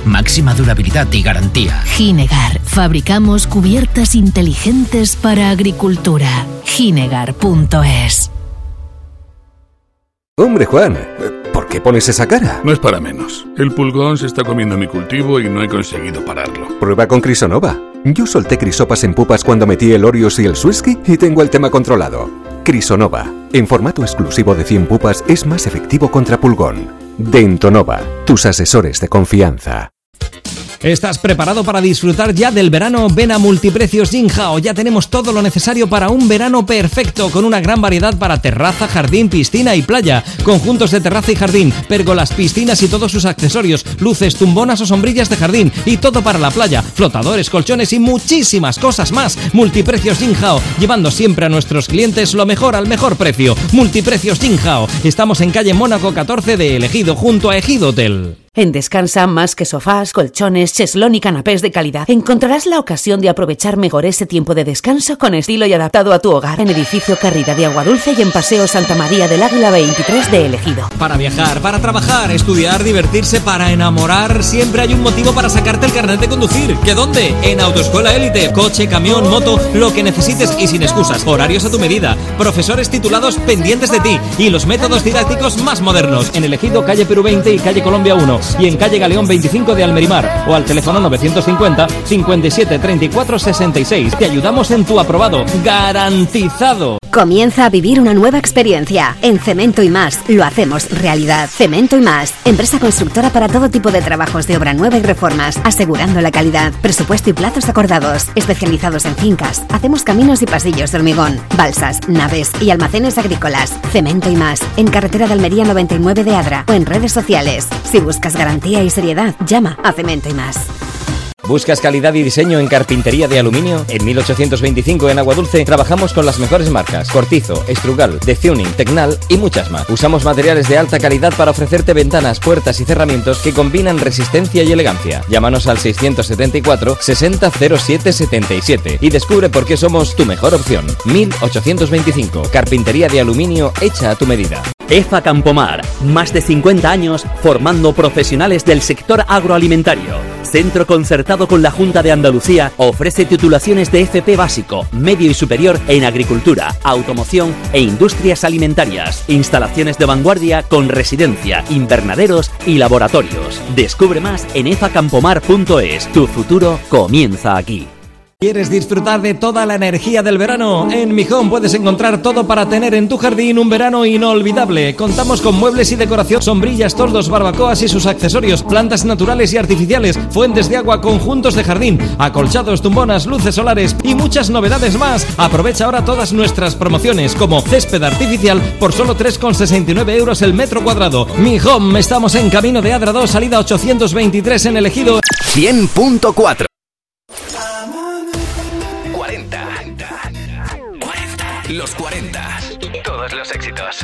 máxima durabilidad y garantía. Ginegar. Fabricamos cubiertas inteligentes para agricultura. Ginegar.es. Hombre, Juan, ¿por qué pones esa cara? No es para menos. El pulgón se está comiendo mi cultivo y no he conseguido pararlo. Prueba con Crisonova. Yo solté crisopas en pupas cuando metí el Orius y el Swisky y tengo el tema controlado. Crisonova, en formato exclusivo de 100 pupas, es más efectivo contra pulgón. Dentonova, tus asesores de confianza. ¿Estás preparado para disfrutar ya del verano? Ven a Multiprecios Jinhao. Ya tenemos todo lo necesario para un verano perfecto, con una gran variedad para terraza, jardín, piscina y playa. Conjuntos de terraza y jardín, pérgolas, piscinas y todos sus accesorios, luces, tumbonas o sombrillas de jardín y todo para la playa, flotadores, colchones y muchísimas cosas más. Multiprecios Jinhao, llevando siempre a nuestros clientes lo mejor al mejor precio. Multiprecios Jinhao. Estamos en calle Mónaco 14 de El Ejido, junto a Ejido Hotel. En Descansa, más que sofás, colchones, cheslón y canapés de calidad, encontrarás la ocasión de aprovechar mejor ese tiempo de descanso con estilo y adaptado a tu hogar. En Edificio Carrera de Aguadulce y en Paseo Santa María del Águila 23 de El Ejido. Para viajar, para trabajar, estudiar, divertirse, para enamorar, siempre hay un motivo para sacarte el carnet de conducir. ¿Qué dónde? En Autoescuela Élite. Coche, camión, moto, lo que necesites y sin excusas. Horarios a tu medida. Profesores titulados pendientes de ti y los métodos didácticos más modernos. En El Ejido, calle Perú 20 y calle Colombia 1. Y en calle Galeón 25 de Almerimar o al teléfono 950 57 34 66. Te ayudamos en tu aprobado. ¡Garantizado! Comienza a vivir una nueva experiencia. En Cemento y Más lo hacemos realidad. Cemento y Más, empresa constructora para todo tipo de trabajos de obra nueva y reformas, asegurando la calidad, presupuesto y plazos acordados. Especializados en fincas, hacemos caminos y pasillos de hormigón, balsas, naves y almacenes agrícolas. Cemento y Más, en carretera de Almería 99 de Adra o en redes sociales. Si buscas garantía y seriedad, llama a Cemento y Más. ¿Buscas calidad y diseño en carpintería de aluminio? En 1825 en Aguadulce trabajamos con las mejores marcas: Cortizo, Estrugal, Deceuning, Tecnal y muchas más. Usamos materiales de alta calidad para ofrecerte ventanas, puertas y cerramientos que combinan resistencia y elegancia. Llámanos al 674 60 07 77 y descubre por qué somos tu mejor opción. 1825, carpintería de aluminio hecha a tu medida. EFA Campomar, más de 50 años formando profesionales del sector agroalimentario. Centro concertado con la Junta de Andalucía, ofrece titulaciones de FP básico, medio y superior en agricultura, automoción e industrias alimentarias. Instalaciones de vanguardia con residencia, invernaderos y laboratorios. Descubre más en efacampomar.es. Tu futuro comienza aquí. ¿Quieres disfrutar de toda la energía del verano? En Mi Home puedes encontrar todo para tener en tu jardín un verano inolvidable. Contamos con muebles y decoración, sombrillas, toldos, barbacoas y sus accesorios, plantas naturales y artificiales, fuentes de agua, conjuntos de jardín, acolchados, tumbonas, luces solares y muchas novedades más. Aprovecha ahora todas nuestras promociones, como césped artificial por solo 3,69 euros el metro cuadrado. Mi Home, estamos en Camino de Adra 2, salida 823 en El Ejido. 100.4. Los 40. Todos los éxitos.